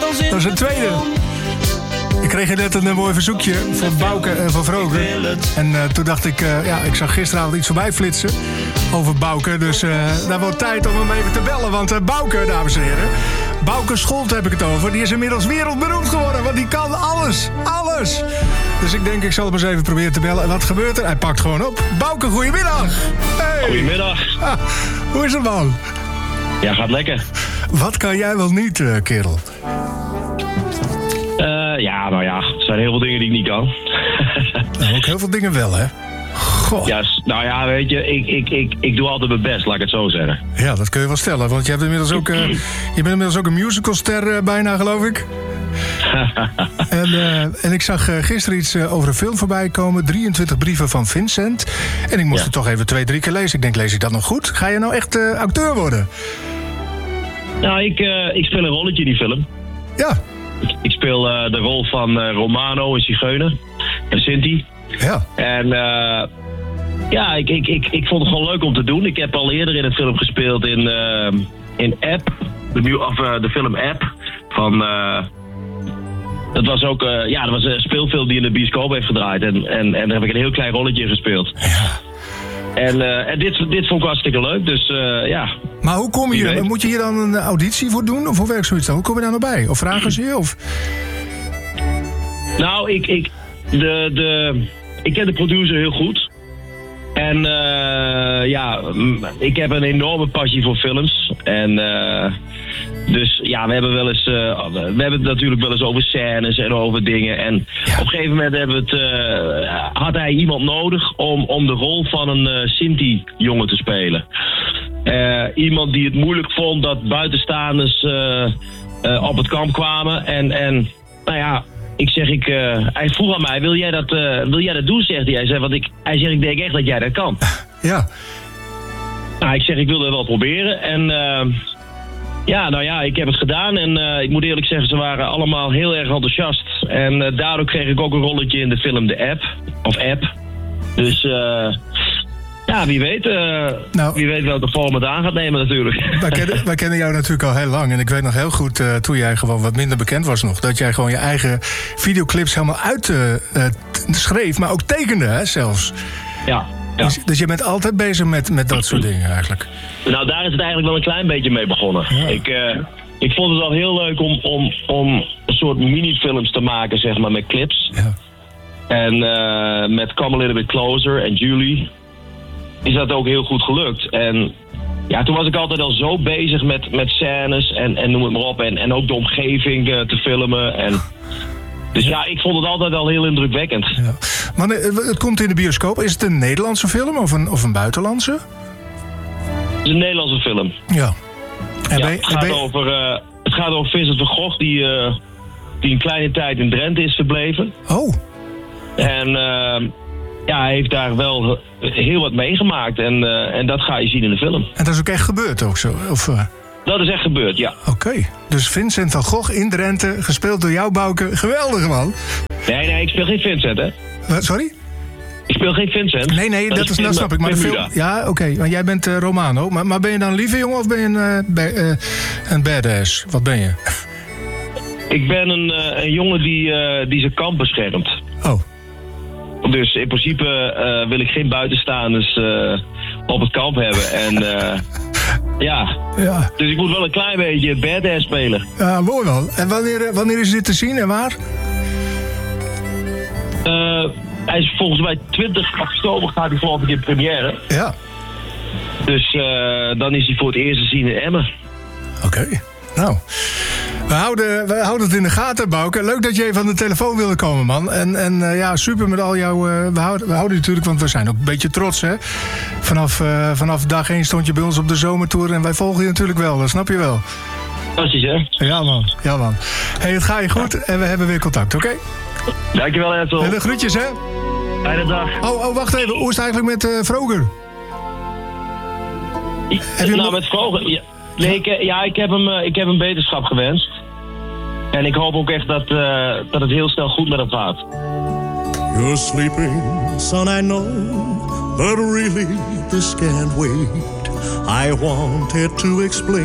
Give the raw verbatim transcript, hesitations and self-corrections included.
Dat is een tweede. Ik kreeg net een mooi verzoekje van Bouke en van Vroger. En uh, toen dacht ik, uh, ja, ik zag gisteravond iets voorbij flitsen over Bouke. Dus uh, daar wordt tijd om hem even te bellen. Want uh, Bouke, dames en heren, Bouke Scholten heb ik het over. Die is inmiddels wereldberoemd geworden, want die kan alles, alles. Dus ik denk, ik zal hem eens even proberen te bellen. En wat gebeurt er? Hij pakt gewoon op. Bouke, goedemiddag. Hey. Goedemiddag. Ah, hoe is het, man? Ja, gaat lekker. Wat kan jij wel niet, uh, kerel? Uh, ja, nou ja, er zijn heel veel dingen die ik niet kan. Nou, ook heel veel dingen wel, hè? God. Ja, nou ja, weet je, ik, ik, ik, ik doe altijd mijn best, laat ik het zo zeggen. Ja, dat kun je wel stellen, want je, hebt inmiddels ook, uh, je bent inmiddels ook een musicalster uh, bijna, geloof ik. en, uh, en ik zag uh, gisteren iets uh, over een film voorbij komen. drieëntwintig brieven van Vincent. En ik moest ja. het toch even twee, drie keer lezen. Ik denk, lees ik dat nog goed? Ga je nou echt uh, acteur worden? Nou, ik, uh, ik speel een rolletje in die film. Ja. Ik, ik speel uh, de rol van uh, Romano, een zigeuner. En Sinti. Ja. En uh, ja, ik, ik, ik, ik vond het gewoon leuk om te doen. Ik heb al eerder in het film gespeeld in, uh, in App. De, mu- of, uh, de film App. Van... Uh, dat was ook uh, ja, dat was een speelfilm die in de bioscoop heeft gedraaid. En, en, en daar heb ik een heel klein rolletje in gespeeld. Ja. En, uh, en dit, dit vond ik hartstikke leuk, dus uh, ja. Maar hoe kom je hier? Moet je hier dan een auditie voor doen? Of hoe werkt zoiets dan? Hoe kom je daar nou bij? Of vragen ze je? Of... Nou, ik, ik, de, de, ik ken de producer heel goed. En uh, ja, ik heb een enorme passie voor films. En uh, dus ja, we hebben wel eens, uh, we hebben het natuurlijk wel eens over scènes en over dingen. En ja. op een gegeven moment hebben we het, uh, had hij iemand nodig om, om de rol van een uh, Sinti-jongen te spelen. Uh, iemand die het moeilijk vond dat buitenstaanders uh, uh, op het kamp kwamen. En, en nou ja, ik zeg, ik, uh, hij vroeg aan mij, wil jij dat, uh, wil jij dat doen, zegt hij. Hij zei, want ik, hij zegt, ik denk echt dat jij dat kan. Ja. Nou, ik zeg, ik wil dat wel proberen. En uh, ja, nou ja, ik heb het gedaan. En uh, ik moet eerlijk zeggen, ze waren allemaal heel erg enthousiast. En uh, daardoor kreeg ik ook een rolletje in de film The App. Of App. Dus... Uh, Ja, wie weet, uh, nou, wie weet welke vorm het aan gaat nemen natuurlijk. Wij kennen, wij kennen jou natuurlijk al heel lang. En ik weet nog heel goed, uh, toen jij gewoon wat minder bekend was nog... dat jij gewoon je eigen videoclips helemaal uit uh, uh, schreef, maar ook tekende, hè, zelfs. Ja. ja. Dus, dus je bent altijd bezig met, met dat soort dingen eigenlijk. Nou, daar is het eigenlijk wel een klein beetje mee begonnen. Ja. Ik, uh, ik vond het al heel leuk om, om, om een soort minifilms te maken, zeg maar, met clips. Ja. En uh, met Come a Little Bit Closer en Julie... is dat ook heel goed gelukt. En ja, toen was ik altijd al zo bezig met, met scènes en, en noem het maar op. En, en ook de omgeving uh, te filmen. En, dus ja. ja, ik vond het altijd al heel indrukwekkend. Ja. Maar het komt in de bioscoop. Is het een Nederlandse film of een, of een buitenlandse? Het is een Nederlandse film. Ja. En ja ben, het, gaat ben... over, uh, het gaat over Vincent van Gogh die, uh, die een kleine tijd in Drenthe is verbleven. Oh. En... Uh, ja, hij heeft daar wel heel wat meegemaakt. En, uh, en dat ga je zien in de film. En dat is ook echt gebeurd ook zo? Of, uh... Dat is echt gebeurd, ja. Oké. Okay. Dus Vincent van Gogh in Drenthe, gespeeld door jou, Bouke. Geweldig, man. Nee, nee, ik speel geen Vincent, hè. Wat, sorry? Ik speel geen Vincent. Nee, nee, dat, dat, is, dat snap ik. Maar de film... Ja, oké. Okay. Want jij bent uh, Romano. Maar, maar ben je dan een lieve jongen of ben je een, uh, ba- uh, een badass? Wat ben je? Ik ben een, uh, een jongen die, uh, die zijn kamp beschermt. Oh. Dus in principe uh, wil ik geen buitenstaanders uh, op het kamp hebben. En uh, ja. ja, dus ik moet wel een klein beetje badass spelen. Ja, mooi man. En wanneer, wanneer is dit te zien en waar? Uh, hij is volgens mij twintig oktober gaat hij geloof ik in première. Ja. Dus uh, dan is hij voor het eerst te zien in Emmen. Oké. Okay. Nou, we houden, we houden het in de gaten, Bouke. Leuk dat je even aan de telefoon wilde komen, man. En, en uh, ja, super met al jouw... Uh, we, houden, we houden je natuurlijk, want we zijn ook een beetje trots, hè. Vanaf, uh, vanaf dag één stond je bij ons op de zomertour en wij volgen je natuurlijk wel, dat snap je wel. Fantastisch, hè? Ja, man. Ja, man. Hé, hey, het gaat je goed en we hebben weer contact, oké? Okay? Dankjewel, Ethel. En de groetjes, hè? Fijne dag. Oh, oh, wacht even. Hoe is het eigenlijk met uh, Vroger? Ik, nou, nog... met Vroger... Ja. Nee, ik, ja, ik heb, hem, ik heb hem beterschap gewenst. En ik hoop ook echt dat, uh, dat het heel snel goed met hem gaat. You're sleeping, son, I know. But really, this can't wait. I wanted to explain.